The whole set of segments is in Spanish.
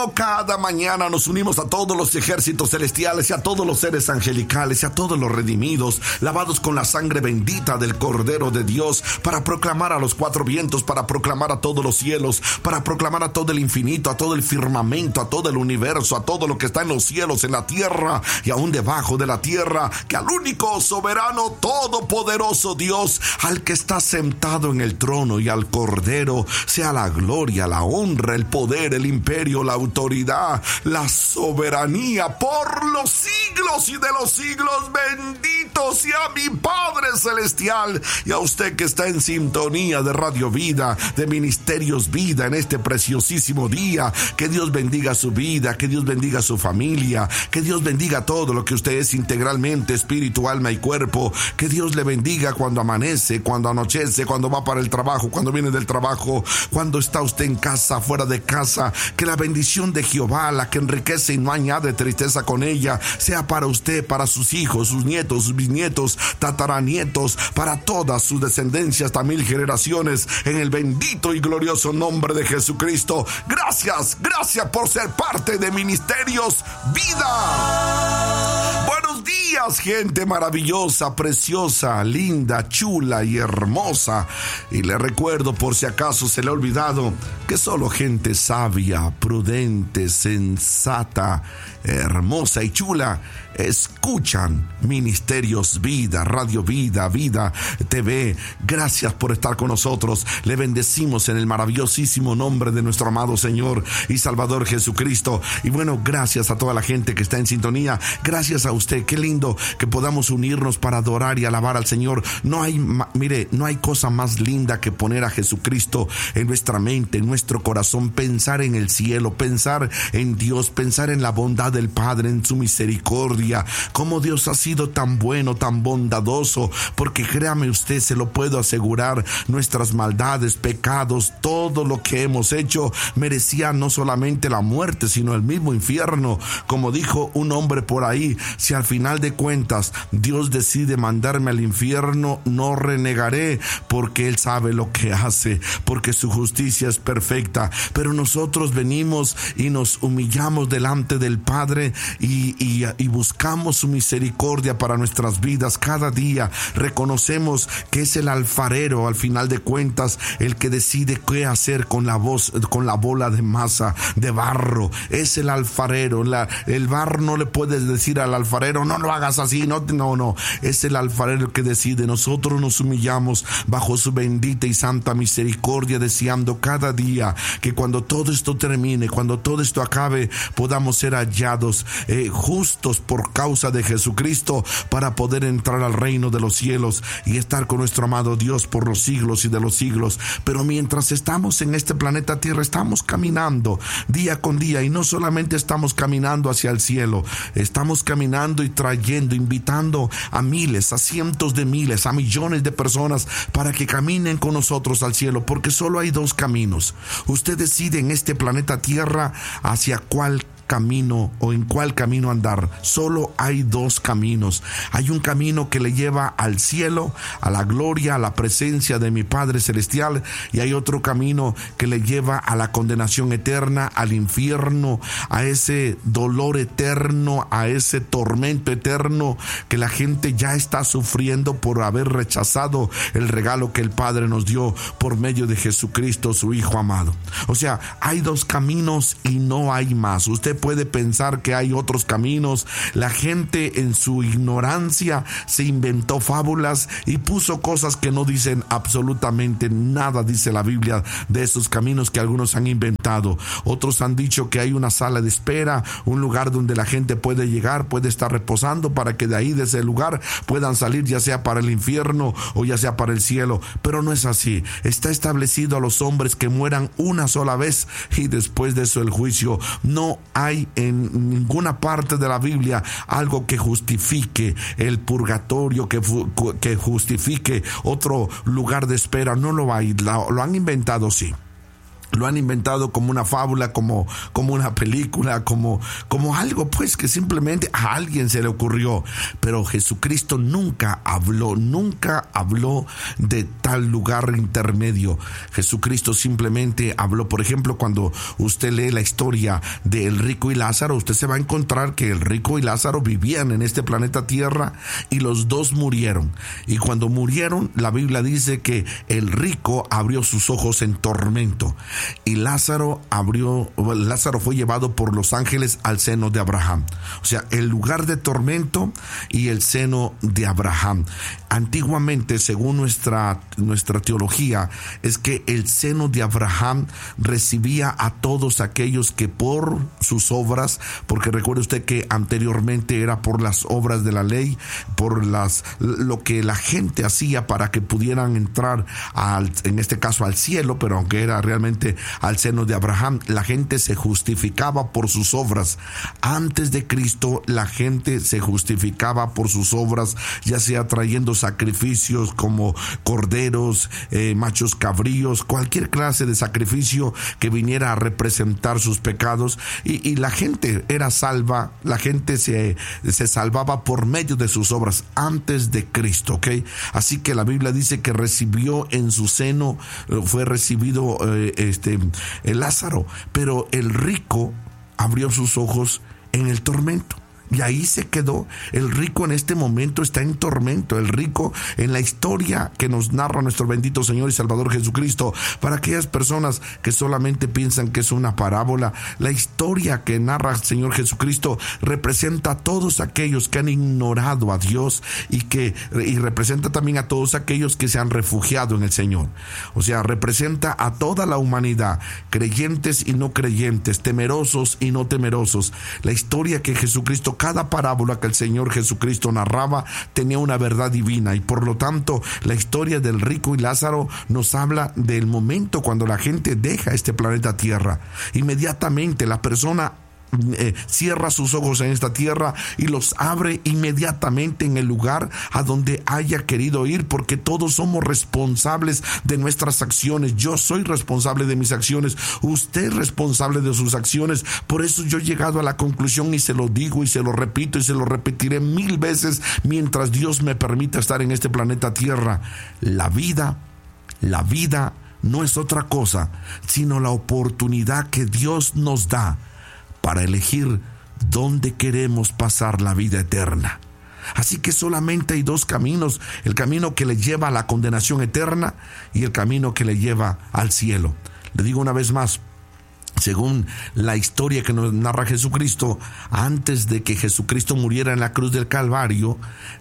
como cada mañana nos unimos a todos los ejércitos celestiales y a todos los seres angelicales y a todos los redimidos, lavados con la sangre bendita del Cordero de Dios, para proclamar a los cuatro vientos, para proclamar a todos los cielos, para proclamar a todo el infinito, a todo el firmamento, a todo el universo, a todo lo que está en los cielos, en la tierra y aún debajo de la tierra, que al único soberano, todopoderoso Dios, al que está sentado en el trono y al Cordero, sea la gloria, la honra, el poder, el imperio, la autoridad, la soberanía por los siglos y de los siglos. Bendito sea mi Padre Celestial, y a usted que está en sintonía de Radio Vida, de Ministerios Vida, en este preciosísimo día. Que Dios bendiga su vida, que Dios bendiga su familia, que Dios bendiga todo lo que usted es integralmente, espíritu, alma y cuerpo. Que Dios le bendiga cuando amanece, cuando anochece, cuando va para el trabajo, cuando viene del trabajo, cuando está usted en casa, fuera de casa. Que la bendición de Jehová, la que enriquece y no añade tristeza con ella, sea para usted, para sus hijos, sus nietos, sus bisnietos, tataranietos, para todas sus descendencias, hasta 1000 generaciones, en el bendito y glorioso nombre de Jesucristo. Gracias por ser parte de Ministerios Vida. Buenos días, gente maravillosa, preciosa, linda, chula y hermosa. Y le recuerdo, por si acaso se le ha olvidado, que solo gente sabia, prudente, sensata, hermosa y chula escuchan Ministerios Vida, Radio Vida, Vida TV. Gracias por estar con nosotros. Le bendecimos en el maravillosísimo nombre de nuestro amado Señor y Salvador Jesucristo. Y bueno, gracias a toda la gente que está en sintonía. Gracias a usted. Qué lindo que podamos unirnos para adorar y alabar al Señor. No hay cosa más linda que poner a Jesucristo en nuestra mente, en nuestro corazón, pensar en el cielo, pensar en Dios, pensar en la bondad del Padre, en su misericordia, cómo Dios ha sido tan bueno, tan bondadoso, porque créame usted, se lo puedo asegurar, nuestras maldades, pecados, todo lo que hemos hecho merecía no solamente la muerte, sino el mismo infierno. Como dijo un hombre por ahí, si al final de cuentas Dios decide mandarme al infierno, no renegaré, porque Él sabe lo que hace, porque su justicia es perfecta. Pero nosotros venimos y nos humillamos delante del Padre y buscamos su misericordia para nuestras vidas cada día. Reconocemos que es el alfarero, al final de cuentas, el que decide qué hacer con la bola de masa, de barro. Es el alfarero. El barro no le puedes decir al alfarero, no lo hagas así, no. Es el alfarero el que decide. Nosotros nos humillamos bajo su bendita y santa misericordia, deseando cada día que cuando todo esto termine, cuando todo esto acabe, podamos ser hallados justos por causa de Jesucristo, para poder entrar al reino de los cielos y estar con nuestro amado Dios por los siglos y de los siglos. Pero mientras estamos en este planeta Tierra, estamos caminando día con día, y no solamente estamos caminando hacia el cielo, estamos caminando y trayendo, invitando a miles, a cientos de miles, a millones de personas para que caminen con nosotros al cielo, porque solo hay dos caminos. Usted decide en este planeta Tierra hacia cuál camino o en cuál camino andar. Solo hay dos caminos. Hay un camino que le lleva al cielo, a la gloria, a la presencia de mi Padre Celestial, y hay otro camino que le lleva a la condenación eterna, al infierno, a ese dolor eterno, a ese tormento eterno que la gente ya está sufriendo por haber rechazado el regalo que el Padre nos dio por medio de Jesucristo, su Hijo amado. O sea, hay dos caminos y no hay más. Usted puede pensar que hay otros caminos. La gente en su ignorancia se inventó fábulas y puso cosas que no dicen absolutamente nada, dice la Biblia, de esos caminos que algunos han inventado. Otros han dicho que hay una sala de espera, un lugar donde la gente puede llegar, puede estar reposando, para que de ahí, de ese lugar, puedan salir, ya sea para el infierno o ya sea para el cielo. Pero no es así. Está establecido a los hombres que mueran una sola vez y después de eso el juicio. No hay en ninguna parte de la Biblia algo que justifique el purgatorio, que justifique otro lugar de espera. No lo hay. Lo han inventado, sí. Lo han inventado como una fábula, como una película, como algo pues que simplemente a alguien se le ocurrió. Pero Jesucristo nunca habló de tal lugar intermedio. Jesucristo simplemente habló. Por ejemplo, cuando usted lee la historia del rico y Lázaro, usted se va a encontrar que el rico y Lázaro vivían en este planeta Tierra y los dos murieron. Y cuando murieron, la Biblia dice que el rico abrió sus ojos en tormento. Y Lázaro fue llevado por los ángeles al seno de Abraham. O sea, el lugar de tormento y el seno de Abraham. Antiguamente, según nuestra teología, es que el seno de Abraham recibía a todos aquellos que por sus obras, porque recuerde usted que anteriormente era por las obras de la ley, por lo que la gente hacía para que pudieran entrar en este caso al cielo, pero aunque era realmente al seno de Abraham, la gente se justificaba por sus obras. Antes de Cristo, la gente se justificaba por sus obras, ya sea trayendo sacrificios como corderos, machos cabríos, cualquier clase de sacrificio que viniera a representar sus pecados, y la gente era salva, la gente se salvaba por medio de sus obras antes de Cristo, ¿ok? Así que la Biblia dice que recibió en su seno, fue recibido Lázaro, pero el rico abrió sus ojos en el tormento. Y ahí se quedó. El rico en este momento está en tormento. El rico en la historia que nos narra nuestro bendito Señor y Salvador Jesucristo. Para aquellas personas que solamente piensan que es una parábola, la historia que narra el Señor Jesucristo representa a todos aquellos que han ignorado a Dios y representa también a todos aquellos que se han refugiado en el Señor. O sea, representa a toda la humanidad, creyentes y no creyentes, temerosos y no temerosos. La historia que Jesucristo, cada parábola que el Señor Jesucristo narraba tenía una verdad divina, y por lo tanto la historia del rico y Lázaro nos habla del momento cuando la gente deja este planeta Tierra. Inmediatamente la persona cierra sus ojos en esta tierra y los abre inmediatamente en el lugar a donde haya querido ir, porque todos somos responsables de nuestras acciones. Yo soy responsable de mis acciones, usted es responsable de sus acciones. Por eso yo he llegado a la conclusión, y se lo digo y se lo repito y se lo repetiré 1000 veces mientras Dios me permita estar en este planeta Tierra: la vida no es otra cosa sino la oportunidad que Dios nos da para elegir dónde queremos pasar la vida eterna. Así que solamente hay dos caminos: el camino que le lleva a la condenación eterna y el camino que le lleva al cielo. Le digo una vez más, según la historia que nos narra Jesucristo, antes de que Jesucristo muriera en la cruz del Calvario,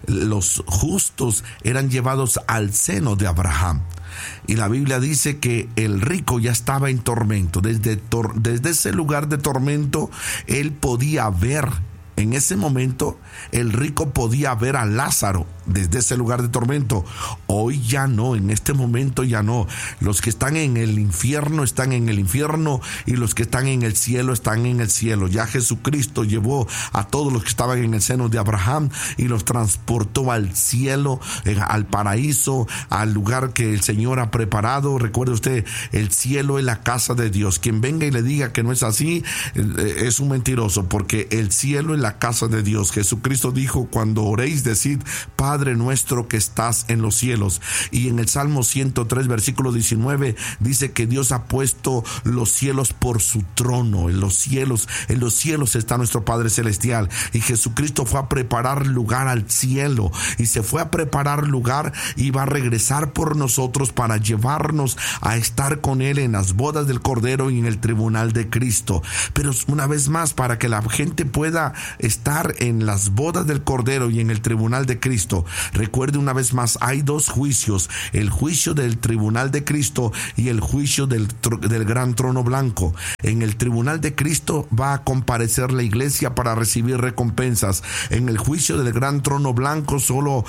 los justos eran llevados al seno de Abraham. Y la Biblia dice que el rico ya estaba en tormento. Desde ese lugar de tormento, él podía ver. En ese momento, el rico podía ver a Lázaro desde ese lugar de tormento. Hoy ya no, en este momento ya no. Los que están en el infierno están en el infierno, y los que están en el cielo están en el cielo. Ya Jesucristo llevó a todos los que estaban en el seno de Abraham y los transportó al cielo, al paraíso, al lugar que el Señor ha preparado. Recuerde usted, el cielo es la casa de Dios. Quien venga y le diga que no es así, es un mentiroso, porque el cielo es la casa de Dios. Jesucristo dijo: cuando oréis, decid: Padre nuestro que estás en los cielos. Y en el Salmo 103 versículo 19 dice que Dios ha puesto los cielos por su trono. En los cielos está nuestro Padre celestial, y Jesucristo fue a preparar lugar al cielo, y se fue a preparar lugar y va a regresar por nosotros para llevarnos a estar con Él en las bodas del Cordero y en el tribunal de Cristo. Pero una vez más, para que la gente pueda estar en las bodas del Cordero y en el tribunal de Cristo, recuerde una vez más, hay dos juicios: el juicio del tribunal de Cristo y el juicio del gran trono blanco. En el tribunal de Cristo va a comparecer la iglesia para recibir recompensas. En el juicio del gran trono blanco solo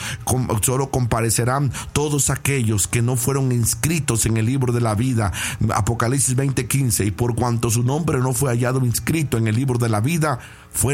comparecerán todos aquellos que no fueron inscritos en el libro de la vida. Apocalipsis 20:15: y por cuanto su nombre no fue hallado inscrito en el libro de la vida, fue lanzado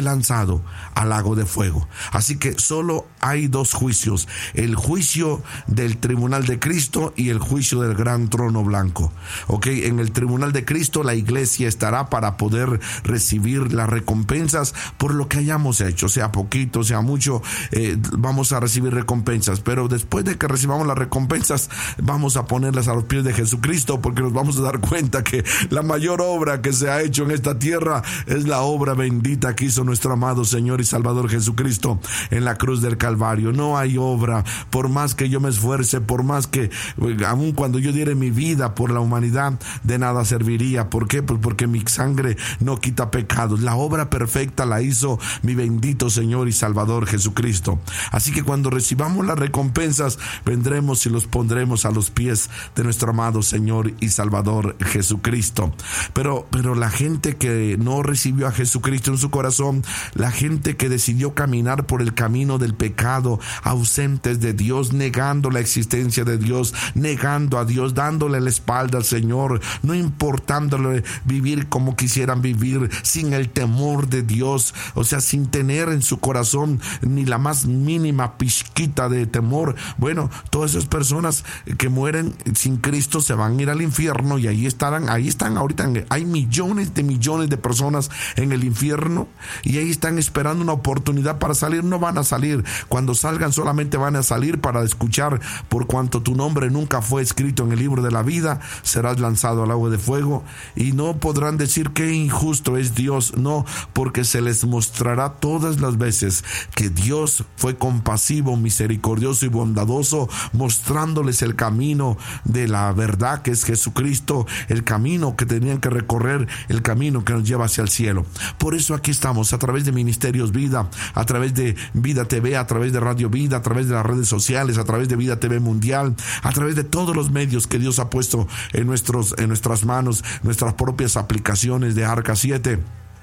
condenado al lago de fuego. Así que solo hay dos juicios: el juicio del tribunal de Cristo y el juicio del gran trono blanco. En el tribunal de Cristo la iglesia estará para poder recibir las recompensas por lo que hayamos hecho, sea poquito, sea mucho, vamos a recibir recompensas. Pero después de que recibamos las recompensas, vamos a ponerlas a los pies de Jesucristo, porque nos vamos a dar cuenta que la mayor obra que se ha hecho en esta tierra es la obra bendita que hizo nuestro amado Señor y Salvador Jesucristo en la cruz del Calvario. No hay obra, por más que yo me esfuerce, por más que aun cuando yo diere mi vida por la humanidad, de nada serviría. ¿Por qué? Pues porque mi sangre no quita pecados. La obra perfecta la hizo mi bendito Señor y Salvador Jesucristo. Así que cuando recibamos las recompensas, vendremos y los pondremos a los pies de nuestro amado Señor y Salvador Jesucristo. Pero la gente que no recibió a Jesucristo en su corazón, la gente que decidió caminar por el camino del pecado, ausentes de Dios, negando la existencia de Dios, negando a Dios, dándole la espalda al Señor, no importándole vivir como quisieran vivir, sin el temor de Dios, sin tener en su corazón ni la más mínima pizquita de temor. Bueno, todas esas personas que mueren sin Cristo se van a ir al infierno, y ahí están ahorita. Hay millones de personas en el infierno, y ahí están esperando una oportunidad para salir. No van a salir. Cuando salgan, solamente van a salir para escuchar: por cuanto tu nombre nunca fue escrito en el libro de la vida, serás lanzado al lago de fuego. Y no podrán decir qué injusto es Dios. No, porque se les mostrará todas las veces que Dios fue compasivo, misericordioso y bondadoso, mostrándoles el camino de la verdad, que es Jesucristo, el camino que tenían que recorrer, el camino que nos lleva hacia el cielo. Por eso aquí estamos, a través de Ministerios Vida, a través de Vida TV, a través de Radio Vida, a través de las redes sociales, a través de Vida TV Mundial, a través de todos los medios que Dios ha puesto en nuestras manos, nuestras propias aplicaciones de Arca 7.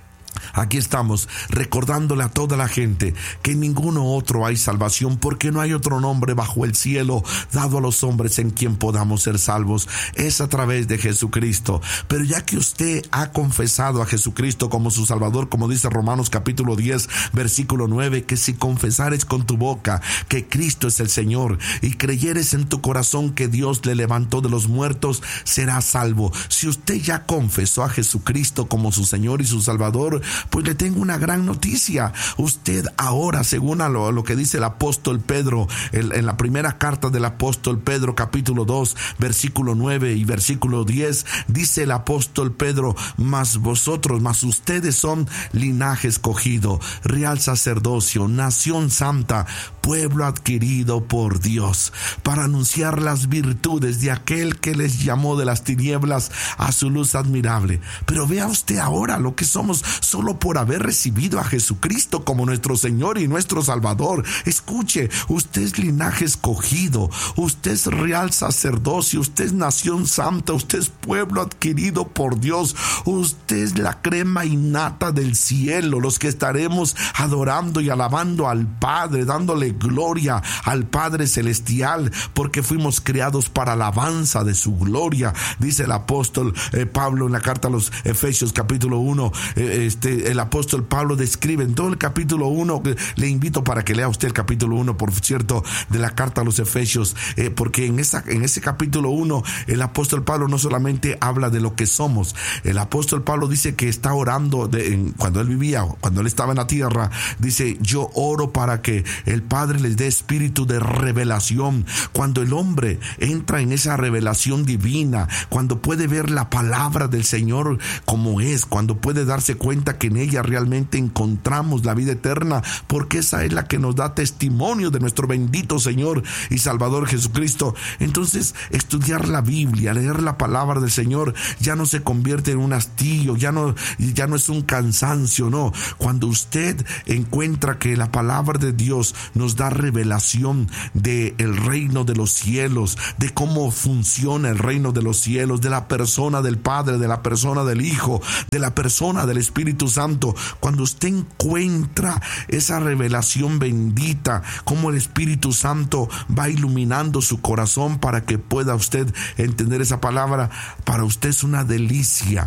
Aquí estamos recordándole a toda la gente que en ninguno otro hay salvación, porque no hay otro nombre bajo el cielo dado a los hombres en quien podamos ser salvos. Es a través de Jesucristo. Pero ya que usted ha confesado a Jesucristo como su Salvador, como dice Romanos capítulo 10 versículo 9, que si confesares con tu boca que Cristo es el Señor y creyeres en tu corazón que Dios le levantó de los muertos, serás salvo. Si usted ya confesó a Jesucristo como su Señor y su Salvador, pues le tengo una gran noticia. Usted ahora, según a lo que dice el apóstol Pedro en la primera carta del apóstol Pedro capítulo 2 versículo 9 y versículo 10, dice el apóstol Pedro: mas ustedes son linaje escogido, real sacerdocio, nación santa, pueblo adquirido por Dios, para anunciar las virtudes de aquel que les llamó de las tinieblas a su luz admirable. Pero vea usted ahora lo que somos solo por haber recibido a Jesucristo como nuestro Señor y nuestro Salvador. Escuche, usted es linaje escogido, usted es real sacerdocio, usted es nación santa, usted es pueblo adquirido por Dios, usted es la crema innata del cielo, los que estaremos adorando y alabando al Padre, dándole gloria al Padre celestial, porque fuimos creados para alabanza de su gloria. Dice el apóstol Pablo en la carta a los Efesios capítulo 1, el apóstol Pablo describe en todo el capítulo 1, le invito para que lea usted el capítulo 1, por cierto, de la carta a los Efesios, porque en ese capítulo 1 el apóstol Pablo no solamente habla de lo que somos. El apóstol Pablo dice que está orando cuando él estaba en la tierra, dice: yo oro para que el Padre les dé espíritu de revelación. Cuando el hombre entra en esa revelación divina, cuando puede ver la palabra del Señor como es, cuando puede darse cuenta que en ella realmente encontramos la vida eterna, porque esa es la que nos da testimonio de nuestro bendito Señor y Salvador Jesucristo. Entonces, estudiar la Biblia, leer la palabra del Señor, ya no se convierte en un hastío, ya no es un cansancio, no. Cuando usted encuentra que la palabra de Dios nos da revelación del reino de los cielos, de cómo funciona el reino de los cielos, de la persona del Padre, de la persona del Hijo, de la persona del Espíritu Santo, cuando usted encuentra esa revelación bendita, cómo el Espíritu Santo va iluminando su corazón para que pueda usted entender esa palabra, para usted es una delicia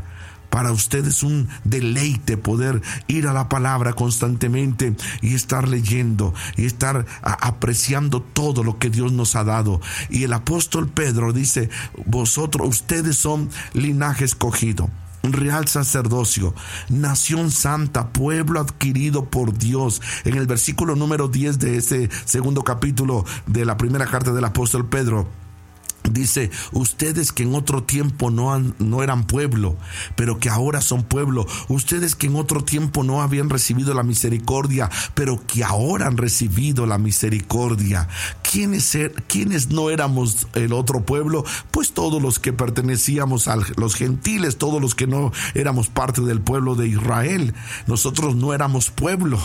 Para usted es un deleite poder ir a la palabra constantemente y estar leyendo y estar apreciando todo lo que Dios nos ha dado. Y el apóstol Pedro dice: ustedes son linaje escogido, real sacerdocio, nación santa, pueblo adquirido por Dios. En el versículo número 10 de ese segundo capítulo de la primera carta del apóstol Pedro, dice: ustedes que en otro tiempo no eran pueblo, pero que ahora son pueblo. Ustedes que en otro tiempo no habían recibido la misericordia, pero que ahora han recibido la misericordia. ¿Quiénes no éramos el otro pueblo? Pues todos los que pertenecíamos a los gentiles, todos los que no éramos parte del pueblo de Israel. Nosotros no éramos pueblo,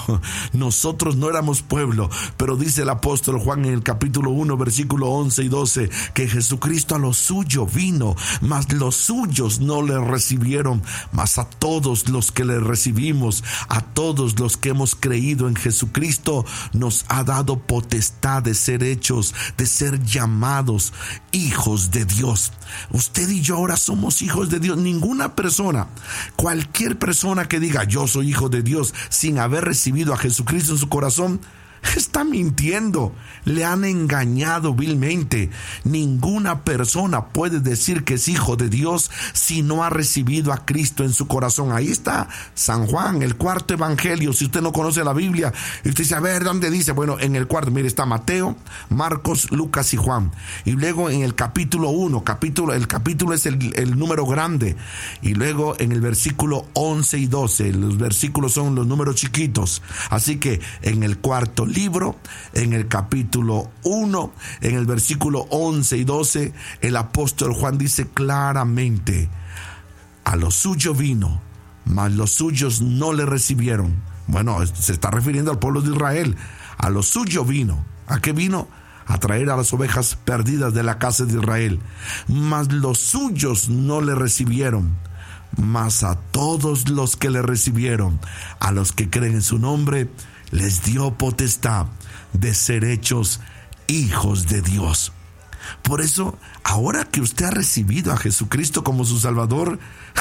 pero dice el apóstol Juan en el capítulo 1, versículo 11 y 12, que Jesucristo a lo suyo vino, mas los suyos no le recibieron. Mas a todos los que le recibimos, a todos los que hemos creído en Jesucristo, nos ha dado potestad de ser hechos, de ser llamados hijos de Dios. Usted y yo ahora somos hijos de Dios. Ninguna persona, cualquier persona que diga yo soy hijo de Dios sin haber recibido a Jesucristo en su corazón, está mintiendo. Le han engañado vilmente. Ninguna persona puede decir que es hijo de Dios si no ha recibido a Cristo en su corazón. Ahí está San Juan, el cuarto evangelio. Si usted no conoce la Biblia y usted dice, a ver, ¿dónde dice? Bueno, en el cuarto, mire, está Mateo, Marcos, Lucas y Juan. Y luego en el capítulo 1, el capítulo es el número grande. Y luego en el versículo 11 y 12, los versículos son los números chiquitos. Así que en el cuarto libro, en el capítulo 1, en el versículo 11 y 12, el apóstol Juan dice claramente: a lo suyo vino, mas los suyos no le recibieron. Bueno, se está refiriendo al pueblo de Israel. A lo suyo vino. ¿A qué vino? A traer a las ovejas perdidas de la casa de Israel. Mas los suyos no le recibieron. Mas a todos los que le recibieron, a los que creen en su nombre, les dio potestad de ser hechos hijos de Dios. Por eso, ahora que usted ha recibido a Jesucristo como su Salvador,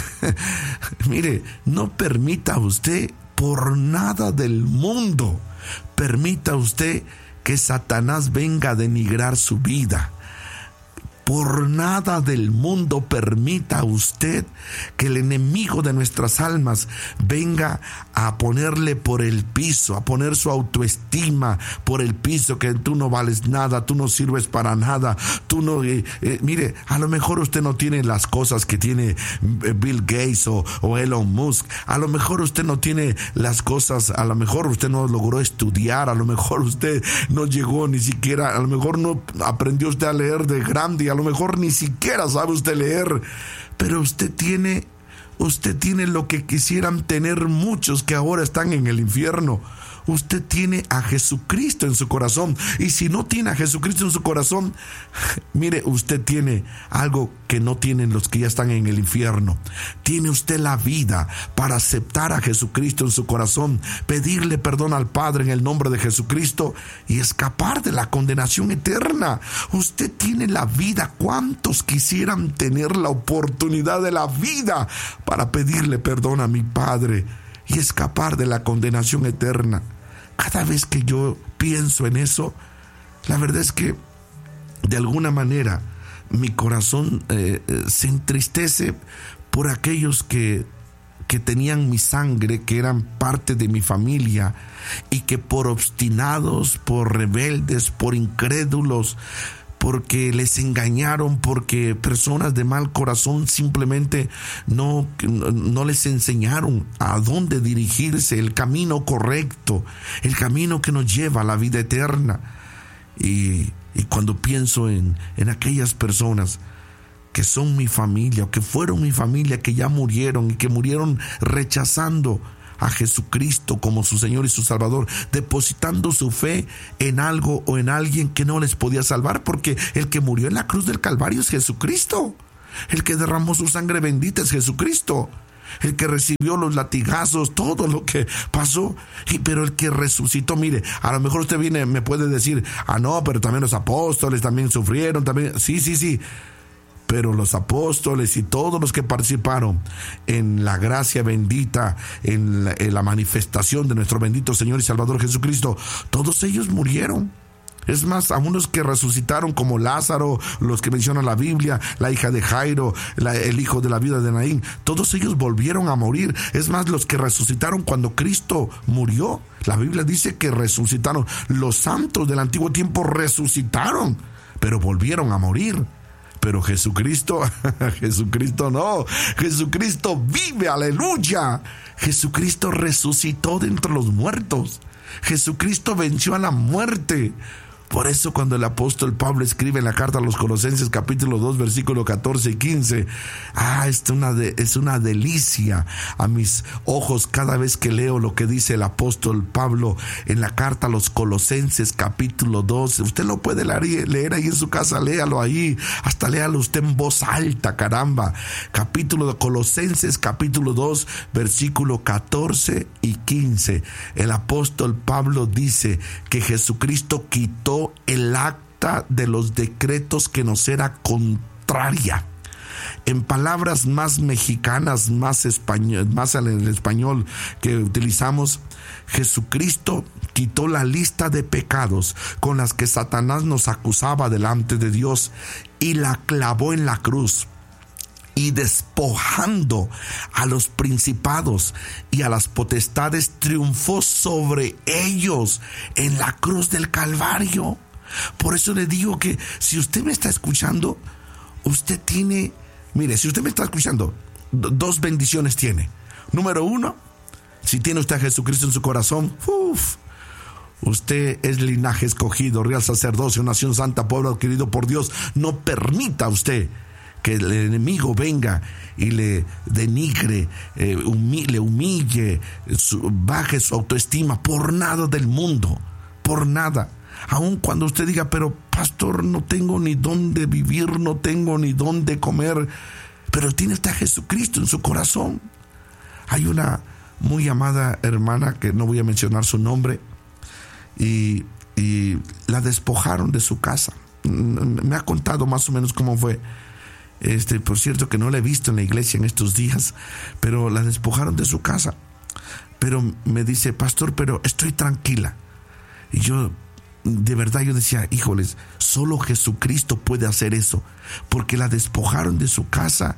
mire, no permita usted por nada del mundo, permita usted que Satanás venga a denigrar su vida. Por nada del mundo permita usted que el enemigo de nuestras almas venga a ponerle por el piso, a poner su autoestima por el piso, que tú no vales nada, tú no sirves para nada, tú no... mire, a lo mejor usted no tiene las cosas que tiene Bill Gates o Elon Musk, a lo mejor usted no tiene las cosas, a lo mejor usted no logró estudiar, a lo mejor usted no llegó ni siquiera, a lo mejor no aprendió usted a leer de grande, a lo mejor ni siquiera sabe usted leer, pero usted tiene lo que quisieran tener muchos que ahora están en el infierno. Usted tiene a Jesucristo en su corazón. Y si no tiene a Jesucristo en su corazón, mire, usted tiene algo que no tienen los que ya están en el infierno. Tiene usted la vida para aceptar a Jesucristo en su corazón, pedirle perdón al Padre en el nombre de Jesucristo y escapar de la condenación eterna. Usted tiene la vida. ¿Cuántos quisieran tener la oportunidad de la vida para pedirle perdón a mi Padre y escapar de la condenación eterna? Cada vez que yo pienso en eso, la verdad es que de alguna manera mi corazón se entristece por aquellos que tenían mi sangre, que eran parte de mi familia, y que por obstinados, por rebeldes, por incrédulos, porque les engañaron, porque personas de mal corazón simplemente no les enseñaron a dónde dirigirse, el camino correcto, el camino que nos lleva a la vida eterna. Y cuando pienso en aquellas personas que son mi familia, o que fueron mi familia, que ya murieron y que murieron rechazando a Jesucristo como su Señor y su Salvador, depositando su fe en algo o en alguien que no les podía salvar, porque el que murió en la cruz del Calvario es Jesucristo, el que derramó su sangre bendita es Jesucristo, el que recibió los latigazos, todo lo que pasó, pero el que resucitó. Mire, a lo mejor usted me puede decir, no, pero también los apóstoles también sufrieron, también, sí, pero los apóstoles y todos los que participaron en la gracia bendita, en la manifestación de nuestro bendito Señor y Salvador Jesucristo, todos ellos murieron. Es más, a unos que resucitaron como Lázaro, los que menciona la Biblia, la hija de Jairo, el hijo de la viuda de Naín, todos ellos volvieron a morir. Es más, los que resucitaron cuando Cristo murió, la Biblia dice que resucitaron. Los santos del antiguo tiempo resucitaron, pero volvieron a morir. Pero Jesucristo no. Jesucristo vive, aleluya. Jesucristo resucitó de entre los muertos. Jesucristo venció a la muerte. Por eso cuando el apóstol Pablo escribe en la carta a los Colosenses capítulo 2 versículo 14 y 15, es una delicia a mis ojos cada vez que leo lo que dice el apóstol Pablo en la carta a los Colosenses capítulo 2. Usted lo puede leer ahí en su casa, léalo ahí, hasta léalo usted en voz alta, caramba. Capítulo de Colosenses capítulo 2 versículo 14 y 15. El apóstol Pablo dice que Jesucristo quitó el acta de los decretos que nos era contraria. En palabras más mexicanas, más en el español que utilizamos, Jesucristo quitó la lista de pecados con las que Satanás nos acusaba delante de Dios y la clavó en la cruz. Y despojando a los principados y a las potestades, triunfó sobre ellos en la cruz del Calvario. Por eso le digo que si usted me está escuchando, usted tiene, mire, si usted me está escuchando, dos bendiciones tiene. Número uno, si tiene usted a Jesucristo en su corazón, usted es linaje escogido, real sacerdocio, nación santa, pueblo adquirido por Dios. No permita usted que el enemigo venga y le denigre, le humille, baje su autoestima por nada del mundo, por nada. Aun cuando usted diga, pero pastor, no tengo ni dónde vivir, no tengo ni dónde comer, pero tiene usted a Jesucristo en su corazón. Hay una muy amada hermana, que no voy a mencionar su nombre, y la despojaron de su casa. Me ha contado más o menos cómo fue. Por cierto que no la he visto en la iglesia en estos días, pero la despojaron de su casa. Pero me dice, pastor, pero estoy tranquila. Y yo, de verdad, yo decía, híjoles, solo Jesucristo puede hacer eso, porque la despojaron de su casa.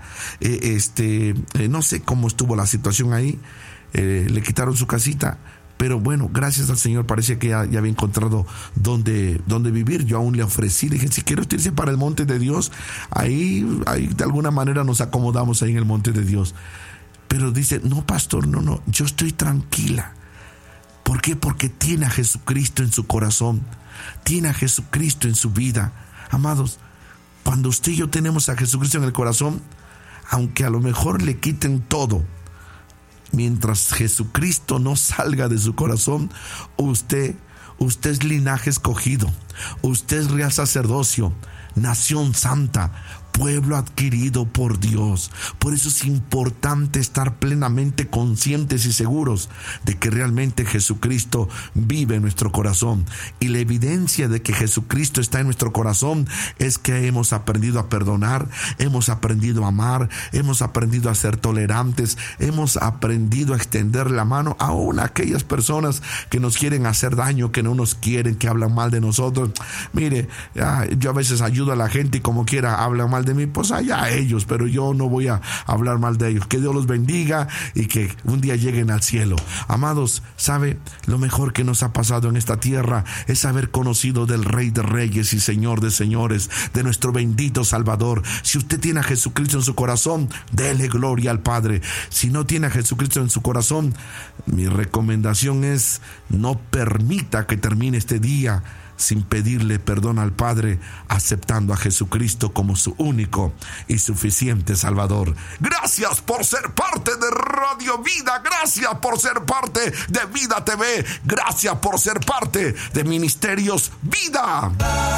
No sé cómo estuvo la situación ahí. Le quitaron su casita. Pero bueno, gracias al Señor, parece que ya había encontrado dónde vivir. Yo aún le ofrecí, le dije, si quiere usted irse para el monte de Dios, ahí de alguna manera nos acomodamos ahí en el monte de Dios. Pero dice, no pastor, no, yo estoy tranquila. ¿Por qué? Porque tiene a Jesucristo en su corazón, tiene a Jesucristo en su vida. Amados, cuando usted y yo tenemos a Jesucristo en el corazón, aunque a lo mejor le quiten todo, mientras Jesucristo no salga de su corazón, usted es linaje escogido, usted es real sacerdocio, nación santa, pueblo adquirido por Dios. Por eso es importante estar plenamente conscientes y seguros de que realmente Jesucristo vive en nuestro corazón. Y la evidencia de que Jesucristo está en nuestro corazón es que hemos aprendido a perdonar, hemos aprendido a amar, hemos aprendido a ser tolerantes, hemos aprendido a extender la mano aún a aquellas personas que nos quieren hacer daño, que no nos quieren, que hablan mal de nosotros. Mire, yo a veces ayudo a la gente y como quiera hablan mal de mí, pues allá ellos, pero yo no voy a hablar mal de ellos. Que Dios los bendiga y que un día lleguen al cielo. Amados, ¿sabe? Lo mejor que nos ha pasado en esta tierra es haber conocido del Rey de Reyes y Señor de Señores, de nuestro bendito Salvador. Si usted tiene a Jesucristo en su corazón, dele gloria al Padre. Si no tiene a Jesucristo en su corazón, mi recomendación es no permita que termine este día sin pedirle perdón al Padre, aceptando a Jesucristo como su único y suficiente Salvador. Gracias por ser parte de Radio Vida, gracias por ser parte de Vida TV, gracias por ser parte de Ministerios Vida.